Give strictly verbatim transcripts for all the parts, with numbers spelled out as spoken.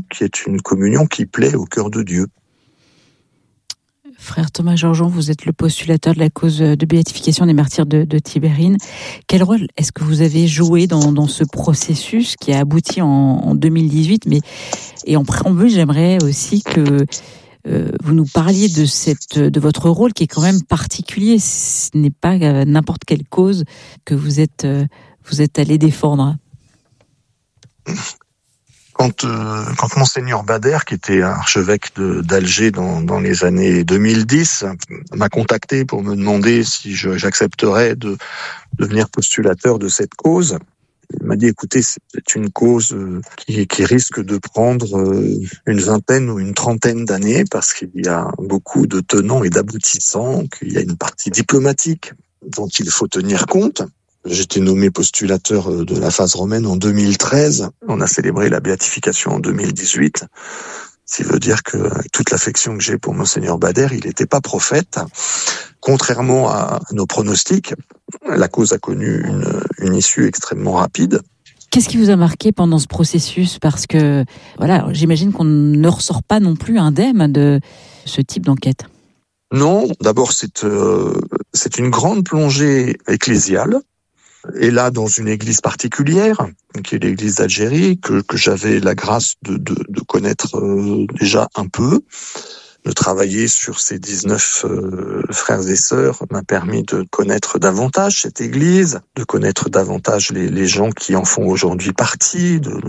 qui est une communion qui plaît au cœur de Dieu. Frère Thomas Georgeon, vous êtes le postulateur de la cause de béatification des martyrs de, de Tibérine. Quel rôle est-ce que vous avez joué dans, dans ce processus qui a abouti en, en deux mille dix-huit, mais, et en préambule, j'aimerais aussi que euh, vous nous parliez de, cette, de votre rôle qui est quand même particulier. Ce n'est pas euh, n'importe quelle cause que vous êtes, euh, vous êtes allé défendre. Quand, euh, quand Monseigneur Bader, qui était archevêque de, d'Alger dans, dans les années deux mille dix, m'a contacté pour me demander si je, j'accepterais de devenir postulateur de cette cause, il m'a dit, écoutez, c'est une cause qui, qui risque de prendre une vingtaine ou une trentaine d'années parce qu'il y a beaucoup de tenants et d'aboutissants, qu'il y a une partie diplomatique dont il faut tenir compte. J'étais nommé postulateur de la phase romaine en deux mille treize. On a célébré la béatification en deux mille dix-huit. Ce qui veut dire que, avec toute l'affection que j'ai pour Monseigneur Bader, il n'était pas prophète. Contrairement à nos pronostics, la cause a connu une, une issue extrêmement rapide. Qu'est-ce qui vous a marqué pendant ce processus ? Parce que, voilà, j'imagine qu'on ne ressort pas non plus indemne de ce type d'enquête. Non, d'abord c'est euh, c'est une grande plongée ecclésiale. Et là, dans une église particulière, qui est l'église d'Algérie, que, que j'avais la grâce de, de, de connaître euh, déjà un peu, de travailler sur ces dix-neuf euh, frères et sœurs m'a permis de connaître davantage cette église, de connaître davantage les, les gens qui en font aujourd'hui partie, de,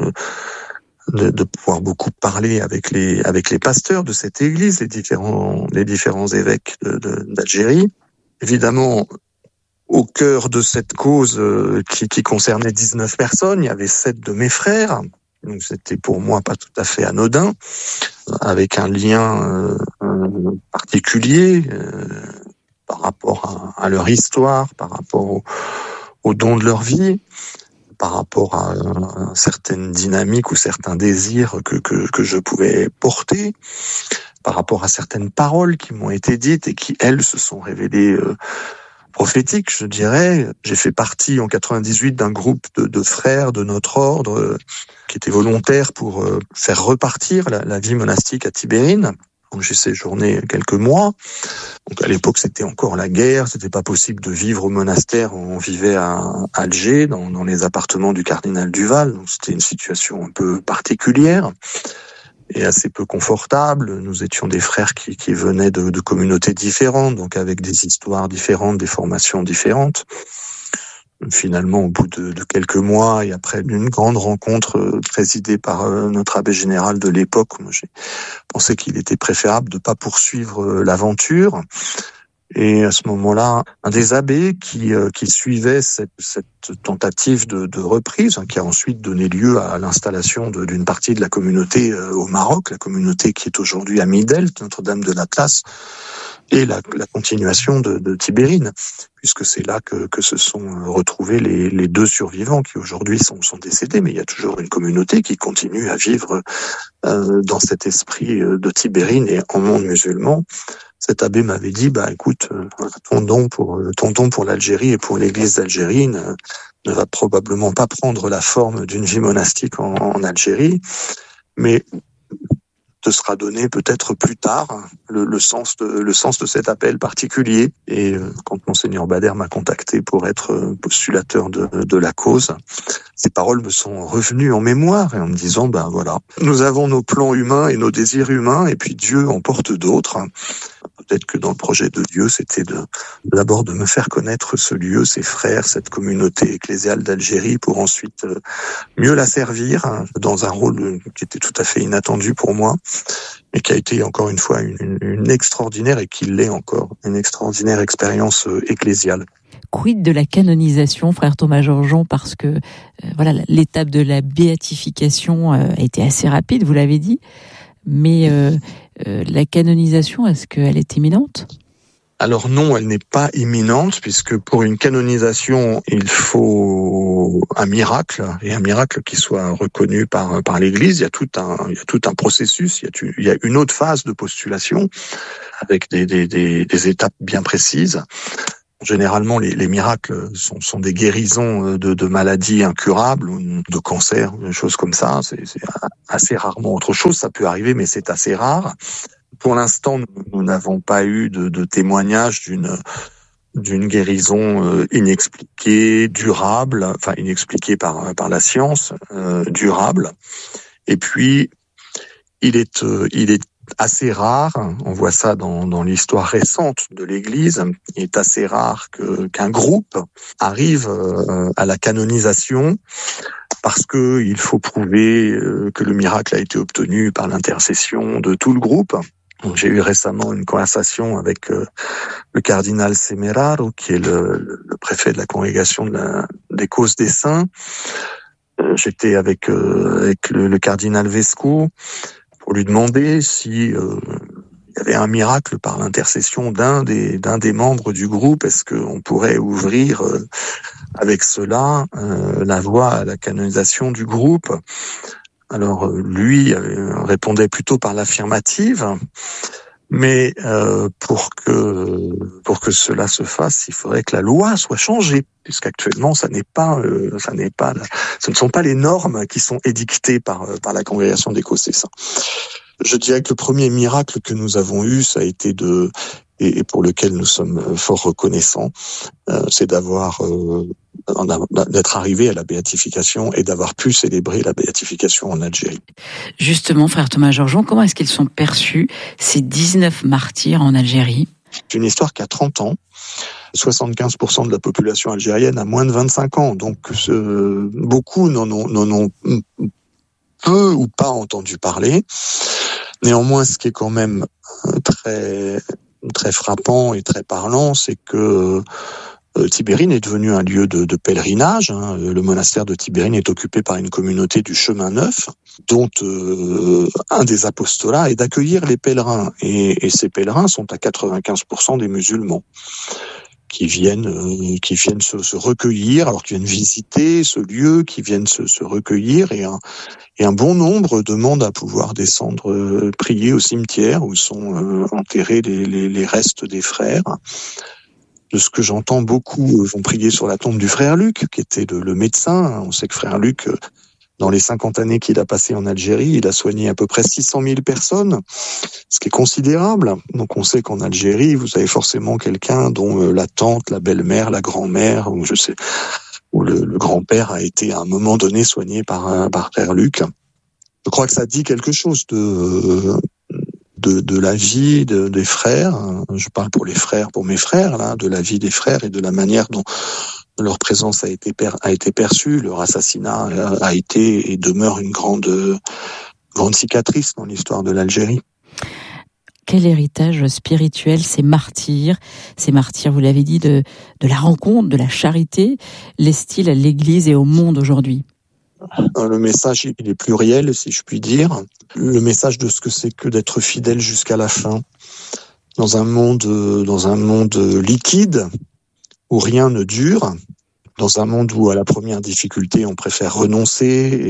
de, de pouvoir beaucoup parler avec les, avec les pasteurs de cette église, les différents, les différents évêques de, de, d'Algérie. Évidemment, au cœur de cette cause qui, qui concernait dix-neuf personnes, il y avait sept de mes frères, donc c'était pour moi pas tout à fait anodin, avec un lien euh, particulier euh, par rapport à, à leur histoire, par rapport au, au don de leur vie, par rapport à, à certaines dynamiques ou certains désirs que, que, que je pouvais porter, par rapport à certaines paroles qui m'ont été dites et qui, elles, se sont révélées euh, prophétique, je dirais. J'ai fait partie en quatre-vingt-dix-huit d'un groupe de, de frères de notre ordre euh, qui était volontaire pour euh, faire repartir la, la vie monastique à Tibérine. Donc j'ai séjourné quelques mois. Donc à l'époque c'était encore la guerre, c'était pas possible de vivre au monastère. On vivait à Alger, dans, dans les appartements du cardinal Duval. Donc c'était une situation un peu particulière et assez peu confortable. Nous étions des frères qui, qui venaient de, de communautés différentes, donc avec des histoires différentes, des formations différentes. Finalement, au bout de, de quelques mois et après une grande rencontre présidée par notre abbé général de l'époque, moi j'ai pensé qu'il était préférable de pas poursuivre l'aventure. Et à ce moment-là, un des abbés qui, qui suivait cette, cette tentative de, de reprise, hein, qui a ensuite donné lieu à l'installation de, d'une partie de la communauté euh, au Maroc, la communauté qui est aujourd'hui à Midelt, Notre-Dame de l'Atlas, et la, la continuation de, de Tibérine, puisque c'est là que, que se sont retrouvés les, les deux survivants qui aujourd'hui sont, sont décédés, mais il y a toujours une communauté qui continue à vivre euh, dans cet esprit de Tibérine et en monde musulman. Cet abbé m'avait dit, bah écoute, ton don pour ton don pour l'Algérie et pour l'Église d'Algérie ne, ne va probablement pas prendre la forme d'une vie monastique en, en Algérie, mais te sera donné peut-être plus tard le, le sens de le sens de cet appel particulier. Et euh, quand Monseigneur Bader m'a contacté pour être postulateur de, de la cause, ces paroles me sont revenues en mémoire et en me disant, ben voilà, nous avons nos plans humains et nos désirs humains, et puis Dieu en porte d'autres. Peut-être que dans le projet de Dieu, c'était de, d'abord de me faire connaître ce lieu, ses frères, cette communauté ecclésiale d'Algérie, pour ensuite mieux la servir, hein, dans un rôle qui était tout à fait inattendu pour moi, mais qui a été encore une fois une, une, une extraordinaire, et qui l'est encore, une extraordinaire expérience ecclésiale. Quid de la canonisation, frère Thomas Georgeon, parce que euh, voilà, l'étape de la béatification euh, a été assez rapide, vous l'avez dit, mais euh, euh, la canonisation, est-ce qu'elle est imminente ? Alors non, elle n'est pas imminente, puisque pour une canonisation, il faut un miracle, et un miracle qui soit reconnu par par l'Église. Il y a tout un il y a tout un processus, il y a, il y a une autre phase de postulation avec des des des, des étapes bien précises. Généralement, les, les miracles sont, sont des guérisons de, de maladies incurables, de cancer, des choses comme ça. C'est, c'est assez rarement autre chose. Ça peut arriver, mais c'est assez rare. Pour l'instant, nous n'avons pas eu de, de témoignage d'une d'une guérison inexpliquée, durable, enfin inexpliquée par par la science, euh, durable. Et puis, il est euh, il est assez rare, on voit ça dans, dans l'histoire récente de l'Église, il est assez rare que, qu'un groupe arrive euh, à la canonisation parce que il faut prouver euh, que le miracle a été obtenu par l'intercession de tout le groupe. Donc, j'ai eu récemment une conversation avec euh, le cardinal Semeraro, qui est le, le préfet de la congrégation de la, des causes des saints. Euh, j'étais avec, euh, avec le, le cardinal Vesco, pour lui demander si euh, il y avait un miracle par l'intercession d'un des d'un des membres du groupe. Est-ce qu'on pourrait ouvrir euh, avec cela euh, la voie à la canonisation du groupe? Alors euh, lui euh, répondait plutôt par l'affirmative, mais euh, pour que pour que cela se fasse, il faudrait que la loi soit changée, puisqu'actuellement ça n'est pas euh, ça n'est pas ce ne sont pas les normes qui sont édictées par par la congrégation des causes des saints. Je dirais que le premier miracle que nous avons eu, ça a été de et pour lequel nous sommes fort reconnaissants, euh, c'est d'avoir euh, d'être arrivé à la béatification et d'avoir pu célébrer la béatification en Algérie. Justement, frère Thomas Georgeon, comment est-ce qu'ils sont perçus, ces dix-neuf martyrs en Algérie? C'est une histoire qui a trente ans. soixante-quinze pour cent de la population algérienne a moins de vingt-cinq ans, donc ce, beaucoup n'en ont, n'en ont peu ou pas entendu parler. Néanmoins, ce qui est quand même très très frappant et très parlant, c'est que euh, Tibérine est devenu un lieu de, de pèlerinage. Hein. Le monastère de Tibérine est occupé par une communauté du Chemin Neuf, dont euh, un des apostolats est d'accueillir les pèlerins. Et, et ces pèlerins sont à quatre-vingt-quinze pour cent des musulmans qui viennent euh, qui viennent se, se recueillir, alors qui viennent visiter ce lieu, qui viennent se, se recueillir, et un, et un bon nombre demandent à pouvoir descendre euh, prier au cimetière où sont euh, enterrés les, les, les restes des frères. De ce que j'entends, beaucoup vont prier sur la tombe du frère Luc, qui était le, le médecin. On sait que frère Luc, dans les cinquante années qu'il a passées en Algérie, il a soigné à peu près six cent mille personnes, ce qui est considérable. Donc on sait qu'en Algérie, vous avez forcément quelqu'un dont la tante, la belle-mère, la grand-mère, ou je sais, ou le, le grand-père a été à un moment donné soigné par, par frère Luc. Je crois que ça dit quelque chose de... De, de la vie de, des frères, je parle pour les frères, pour mes frères, là, de la vie des frères et de la manière dont leur présence a été, per, a été perçue. Leur assassinat a, a été et demeure une grande, grande cicatrice dans l'histoire de l'Algérie. Quel héritage spirituel ces martyrs, ces martyrs, vous l'avez dit, de, de la rencontre, de la charité, laissent-ils à l'Église et au monde aujourd'hui? Le message, il est pluriel, si je puis dire. Le message de ce que c'est que d'être fidèle jusqu'à la fin. Dans un monde, dans un monde liquide, où rien ne dure, dans un monde où à la première difficulté, on préfère renoncer,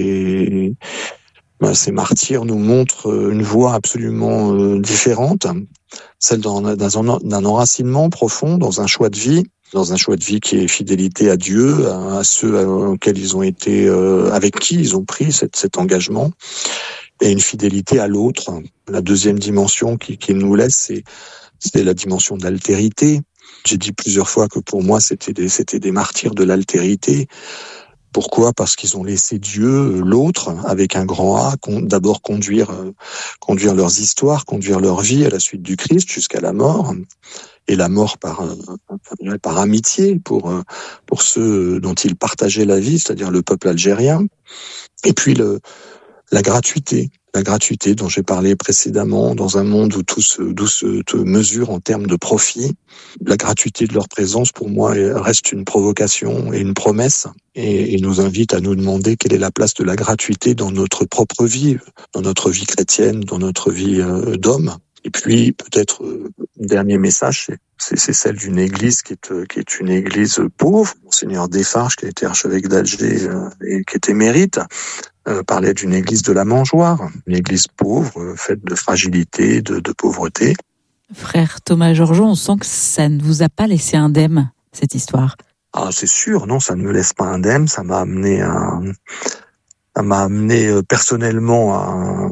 et ben, ces martyrs nous montrent une voie absolument euh, différente, celle d'un, d'un, d'un enracinement profond, dans un choix de vie, dans un choix de vie qui est fidélité à Dieu, à, à ceux auxquels ils ont été, euh, avec qui ils ont pris cet, cet engagement, et une fidélité à l'autre. La deuxième dimension qui, qui nous laisse, c'est, c'est la dimension de l'altérité. J'ai dit plusieurs fois que pour moi, c'était des, c'était des martyrs de l'altérité. Pourquoi ? Parce qu'ils ont laissé Dieu, l'autre, avec un grand A, con, d'abord conduire, euh, conduire leurs histoires, conduire leur vie à la suite du Christ jusqu'à la mort, et la mort par, euh, par amitié pour, euh, pour ceux dont ils partageaient la vie, c'est-à-dire le peuple algérien. Et puis le, la gratuité, la gratuité dont j'ai parlé précédemment, dans un monde où tout se, tout se tout mesure en termes de profit. La gratuité de leur présence, pour moi, reste une provocation et une promesse, et, et nous invite à nous demander quelle est la place de la gratuité dans notre propre vie, dans notre vie chrétienne, dans notre vie euh, d'homme. Et puis, peut-être, euh, dernier message, c'est, c'est, c'est celle d'une église qui est, qui est une église pauvre. Monseigneur Desfarges, qui a été archevêque d'Alger euh, et qui était émérite, euh, parlait d'une église de la mangeoire, une église pauvre, euh, faite de fragilité, de, de pauvreté. Frère Thomas Georgeon, on sent que ça ne vous a pas laissé indemne cette histoire? Ah, c'est sûr, non, ça ne me laisse pas indemne. Ça m'a amené à, ça m'a amené personnellement à,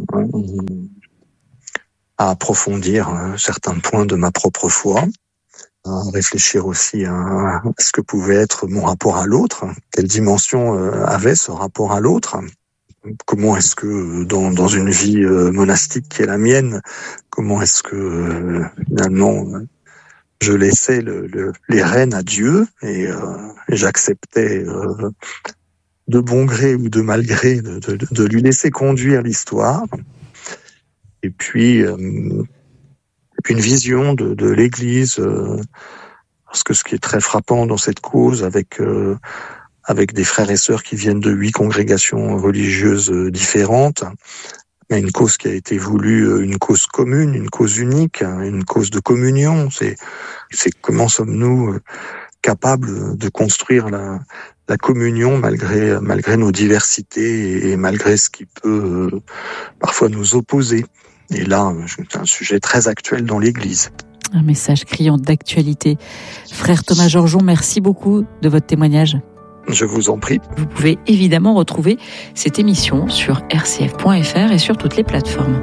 à approfondir certains points de ma propre foi, à réfléchir aussi à ce que pouvait être mon rapport à l'autre, quelle dimension avait ce rapport à l'autre. Comment est-ce que dans, dans une vie monastique qui est la mienne, comment est-ce que finalement je laissais le, le, les rênes à Dieu et, euh, et j'acceptais euh, de bon gré ou de mal gré de, de, de lui laisser conduire l'histoire. Et puis, euh, et puis une vision de, de l'Église, euh, parce que ce qui est très frappant dans cette cause, avec euh, avec des frères et sœurs qui viennent de huit congrégations religieuses différentes, mais une cause qui a été voulue, une cause commune, une cause unique, une cause de communion. C'est, c'est comment sommes-nous capables de construire la, la communion malgré, malgré nos diversités et malgré ce qui peut euh, parfois nous opposer. Et là, c'est un sujet très actuel dans l'Église. Un message criant d'actualité. Frère Thomas Georgeon, merci beaucoup de votre témoignage. Je vous en prie. Vous pouvez évidemment retrouver cette émission sur r c f point f r et sur toutes les plateformes.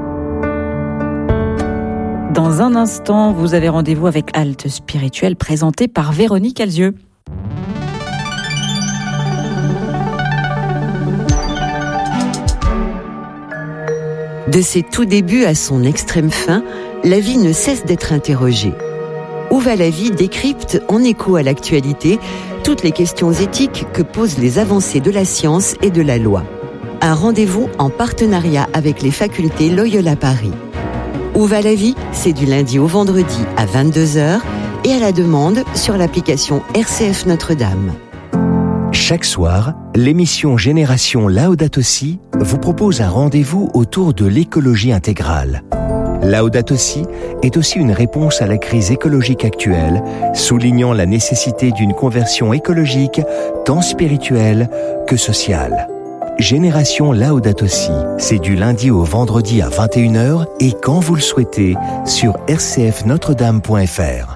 Dans un instant, vous avez rendez-vous avec Halte Spirituelle présentée par Véronique Alzieux. De ses tout débuts à son extrême fin, la vie ne cesse d'être interrogée. Où va la vie décrypte en écho à l'actualité toutes les questions éthiques que posent les avancées de la science et de la loi. Un rendez-vous en partenariat avec les facultés Loyola Paris. Où va la vie ? C'est du lundi au vendredi à vingt-deux heures et à la demande sur l'application R C F Notre-Dame. Chaque soir, l'émission Génération Laudato Si vous propose un rendez-vous autour de l'écologie intégrale. Laudato Si est aussi une réponse à la crise écologique actuelle, soulignant la nécessité d'une conversion écologique tant spirituelle que sociale. Génération Laudato Si, c'est du lundi au vendredi à vingt et une heures et quand vous le souhaitez sur r c f notre dame point f r.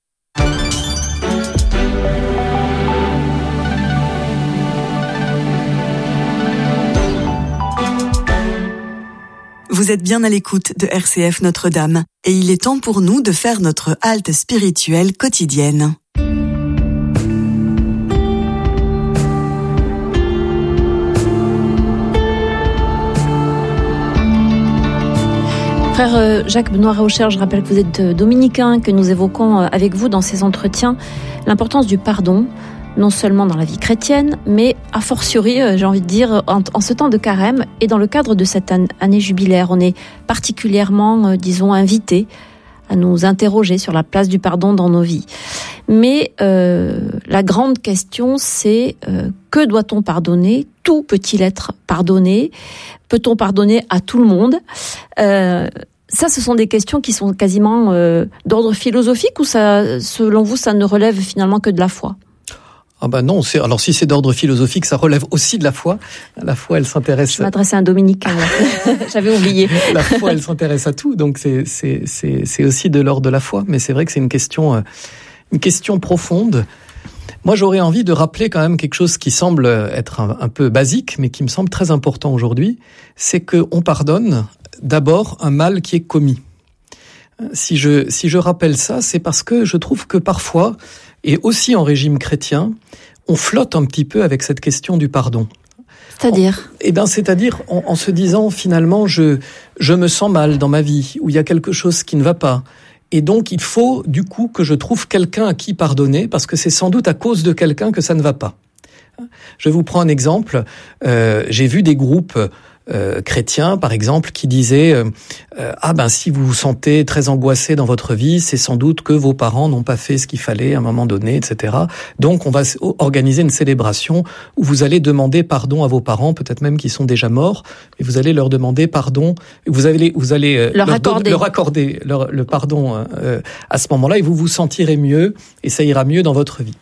Vous êtes bien à l'écoute de R C F Notre-Dame et il est temps pour nous de faire notre halte spirituelle quotidienne. Frère Jacques Benoît Raocher, je rappelle que vous êtes dominicain, que nous évoquons avec vous dans ces entretiens l'importance du pardon, non seulement dans la vie chrétienne, mais a fortiori, j'ai envie de dire, en, en ce temps de carême et dans le cadre de cette année jubilaire. On est particulièrement, euh, disons, invités à nous interroger sur la place du pardon dans nos vies. Mais euh, la grande question, c'est euh, que doit-on pardonner ? Tout peut-il être pardonné ? Peut-on pardonner à tout le monde ? euh, Ça, ce sont des questions qui sont quasiment euh, d'ordre philosophique ou ça, selon vous, ça ne relève finalement que de la foi ? Ah ben non, c'est, alors si c'est d'ordre philosophique, ça relève aussi de la foi. La foi, elle s'intéresse... Je m'adressais à un dominicain, j'avais oublié. La foi, elle s'intéresse à tout, donc c'est, c'est, c'est, c'est aussi de l'ordre de la foi. Mais c'est vrai que c'est une question, une question profonde. Moi, j'aurais envie de rappeler quand même quelque chose qui semble être un, un peu basique, mais qui me semble très important aujourd'hui, c'est qu'on pardonne d'abord un mal qui est commis. Si je, si je rappelle ça, c'est parce que je trouve que parfois, et aussi en régime chrétien, on flotte un petit peu avec cette question du pardon. C'est-à-dire ? Eh ben, c'est-à-dire en, en se disant finalement, je, je me sens mal dans ma vie, où il y a quelque chose qui ne va pas. Et donc, il faut du coup que je trouve quelqu'un à qui pardonner, parce que c'est sans doute à cause de quelqu'un que ça ne va pas. Je vous prends un exemple. Euh, j'ai vu des groupes Euh, chrétiens, par exemple, qui disaient euh, euh, ah ben si vous vous sentez très angoissé dans votre vie, c'est sans doute que vos parents n'ont pas fait ce qu'il fallait à un moment donné, et cetera. Donc on va organiser une célébration où vous allez demander pardon à vos parents, peut-être même qu'ils sont déjà morts, et vous allez leur demander pardon, vous allez vous allez euh, leur, leur accorder, don, leur accorder leur, le pardon euh, à ce moment-là, et vous vous sentirez mieux et ça ira mieux dans votre vie.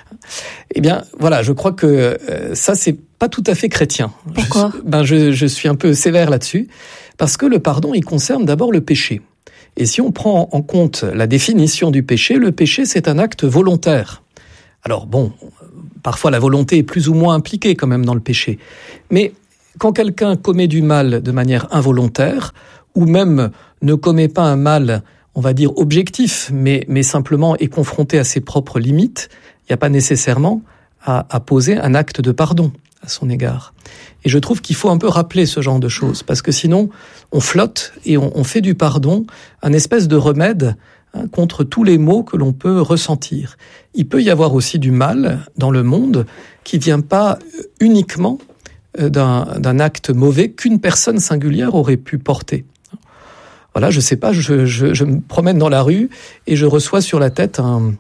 Eh bien, voilà, je crois que euh, ça, c'est pas tout à fait chrétien. Pourquoi ? je, ben, je, je suis un peu sévère là-dessus, parce que le pardon, il concerne d'abord le péché. Et si on prend en compte la définition du péché, le péché, c'est un acte volontaire. Alors bon, parfois la volonté est plus ou moins impliquée quand même dans le péché. Mais quand quelqu'un commet du mal de manière involontaire, ou même ne commet pas un mal, on va dire objectif, mais, mais simplement est confronté à ses propres limites, il n'y a pas nécessairement à, à poser un acte de pardon à son égard. Et je trouve qu'il faut un peu rappeler ce genre de choses, parce que sinon, on flotte et on, on fait du pardon un espèce de remède hein, contre tous les maux que l'on peut ressentir. Il peut y avoir aussi du mal dans le monde qui vient pas uniquement d'un, d'un acte mauvais qu'une personne singulière aurait pu porter. Voilà, je sais pas, je, je, je me promène dans la rue et je reçois sur la tête un...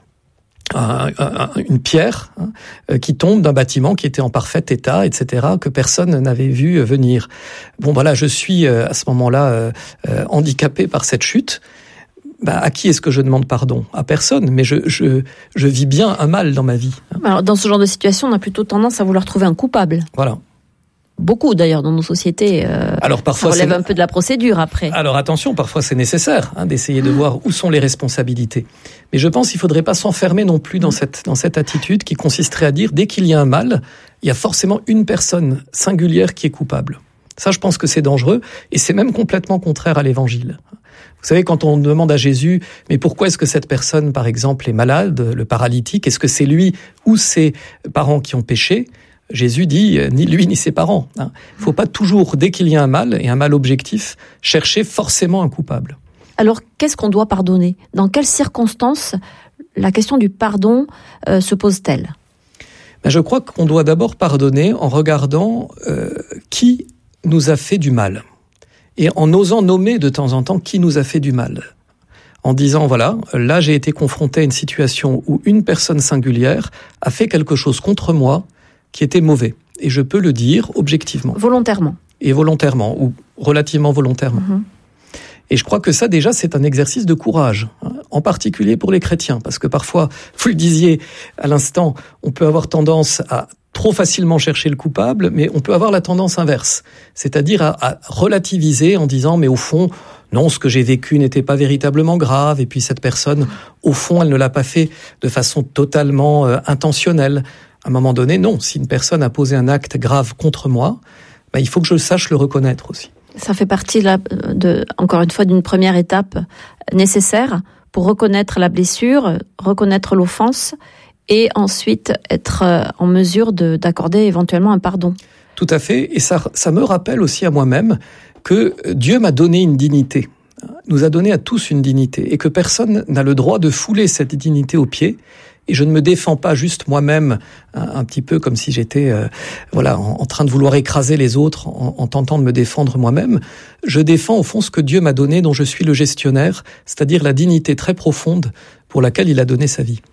Un, un, une pierre hein, qui tombe d'un bâtiment qui était en parfait état, et cetera, que personne n'avait vu venir. Bon, voilà, je suis euh, à ce moment-là euh, euh, handicapé par cette chute. Bah, à qui est-ce que je demande pardon ? À personne, mais je, je, je vis bien un mal dans ma vie. Alors, dans ce genre de situation, on a plutôt tendance à vouloir trouver un coupable. Voilà. Beaucoup d'ailleurs dans nos sociétés. Euh, Alors parfois ça relève c'est... un peu de la procédure après. Alors attention, parfois c'est nécessaire hein, d'essayer de voir où sont les responsabilités. Mais je pense qu'il faudrait pas s'enfermer non plus dans cette dans cette attitude qui consisterait à dire dès qu'il y a un mal, il y a forcément une personne singulière qui est coupable. Ça, je pense que c'est dangereux et c'est même complètement contraire à l'Évangile. Vous savez, quand on demande à Jésus, mais pourquoi est-ce que cette personne, par exemple, est malade, le paralytique, est-ce que c'est lui ou ses parents qui ont péché ? Jésus dit, ni lui ni ses parents. Il ne faut pas toujours, dès qu'il y a un mal, et un mal objectif, chercher forcément un coupable. Alors, qu'est-ce qu'on doit pardonner ? Dans quelles circonstances la question du pardon euh, se pose-t-elle ? Ben, je crois qu'on doit d'abord pardonner en regardant euh, qui nous a fait du mal. Et en osant nommer de temps en temps qui nous a fait du mal. En disant, voilà, là j'ai été confronté à une situation où une personne singulière a fait quelque chose contre moi qui était mauvais. Et je peux le dire objectivement. Volontairement. Et volontairement, ou relativement volontairement. Mmh. Et je crois que ça, déjà, c'est un exercice de courage, hein, en particulier pour les chrétiens, parce que parfois, vous le disiez à l'instant, on peut avoir tendance à trop facilement chercher le coupable, mais on peut avoir la tendance inverse, c'est-à-dire à, à relativiser en disant, mais au fond, non, ce que j'ai vécu n'était pas véritablement grave, et puis cette personne, au fond, elle ne l'a pas fait de façon totalement euh, intentionnelle. À un moment donné, non, si une personne a posé un acte grave contre moi, ben, il faut que je sache le reconnaître aussi. Ça fait partie, là, de, encore une fois, d'une première étape nécessaire pour reconnaître la blessure, reconnaître l'offense et ensuite être en mesure de, d'accorder éventuellement un pardon. Tout à fait, et ça, ça me rappelle aussi à moi-même que Dieu m'a donné une dignité, nous a donné à tous une dignité, et que personne n'a le droit de fouler cette dignité aux pieds. Et je ne me défends pas juste moi-même, un, un petit peu comme si j'étais euh, voilà, en, en train de vouloir écraser les autres en, en tentant de me défendre moi-même. Je défends au fond ce que Dieu m'a donné, dont je suis le gestionnaire, c'est-à-dire la dignité très profonde pour laquelle il a donné sa vie.